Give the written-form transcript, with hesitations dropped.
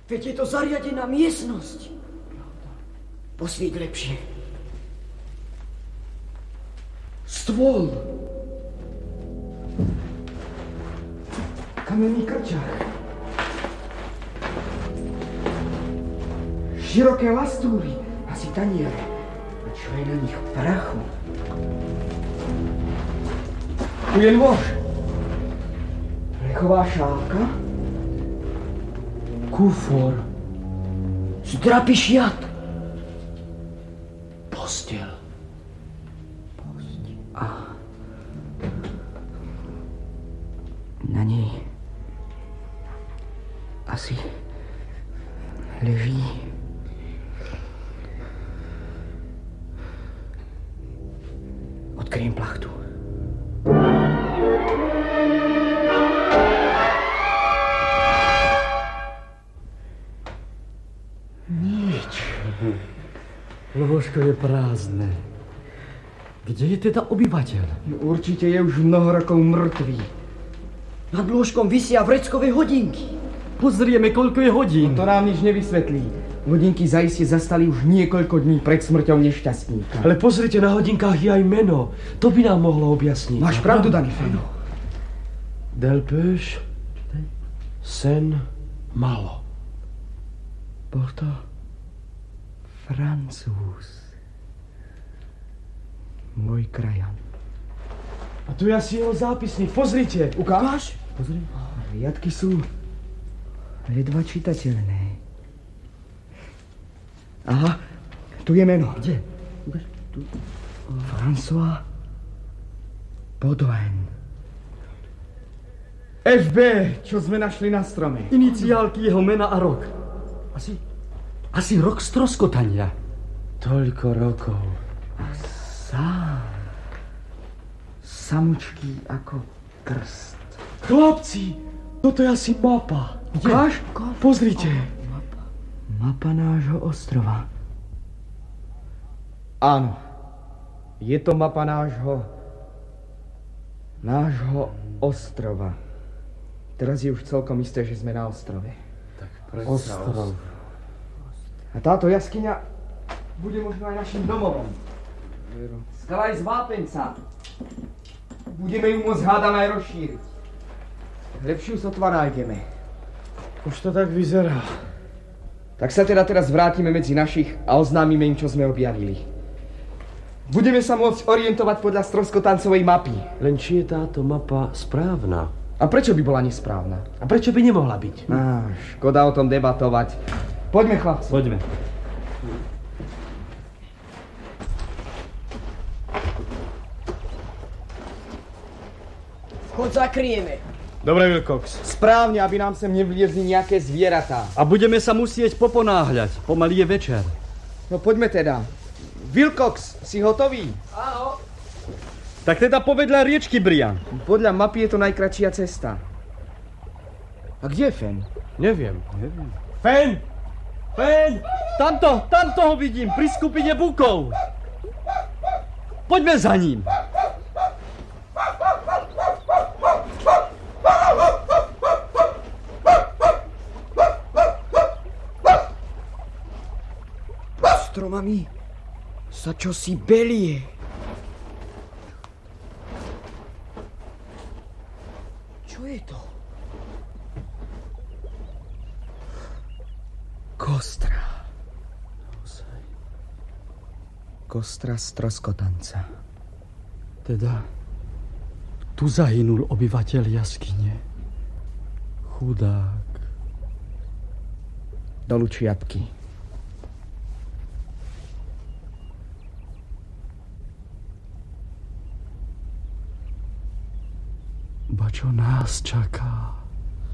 Veď je to zariadená miestnosť. Posvíť lepšie. Stôl. Kamenný krčák. Široké lastúry. Asi taniere. A čo je na nich prachu? Tu je nôž. Plechová šálka. Kufor. Zdrapy šiat. Posteľ. A na nej asi leží odkryjem plachtu. Nič. Lôžko je prázdne. Kde je teda obyvateľ? No, určite je už mnoho rokov mŕtvý. Nad lôžkom visia vreckové hodinky. Pozrieme, koľko je hodín. No to nám nič nevysvetlí. Hodinky zaiste zastali už niekoľko dní pred smrťou nešťastníka. Ale pozrite, na hodinkách je aj meno. To by nám mohlo objasniť. Máš pravdu, Danifeno. Delpech, Sen, Malo. Bol to Francúz. Môj krajan. A tu je asi jeho zápisník. Pozrite. Ukáž? Pozri. Riadky sú ledva čitateľné. Aha, tu je meno. Kde? Tu. François Baudouin. FB, čo sme našli na strome. Iniciálky jeho mena a rok. Asi rok stroskotania. Toľko rokov. Sám. Samučký ako krst. Chlapci, toto je asi mapa. Ukáž? Pozrite. Mapa nášho ostrova. Áno. Je to mapa nášho ostrova. Teraz je už celkom isté, že sme na ostrove. Ostrov. A táto jaskyňa bude možno aj našim domovom. Skala je z vápenca. Budeme ju môcť hádam aj rozšíriť. Lepšiu sotva nájdeme. Už to tak vyzerá. Tak sa teda teraz vrátime medzi našich a oznámime im, čo sme objavili. Budeme sa môcť orientovať podľa stroskotancovej mapy. Len či je táto mapa správna? A prečo by bola nesprávna? A prečo by nemohla byť? Škoda o tom debatovať. Poďme, chlapci. Poďme. Vchod zakrieme. Dobre, Wilcox. Správne, aby nám sem nevliezli nejaké zvieratá. A budeme sa musieť poponáhľať. Pomaly je večer. No poďme teda. Wilcox, si hotový? Áno. Tak teda povedľa riečky, Brian. Podľa mapy je to najkratšia cesta. A kde je Fen? Neviem. Fen! Fen! Tamto ho vidím, pri skupine bukov. Poďme za ním. Stromami sa čosi belie. Čo je to? Kostra. Kostra stroskotanca. Teda, tu zahynul obyvateľ jaskyne. Chudák. Dolu čiapky. Ba čo nás čaká?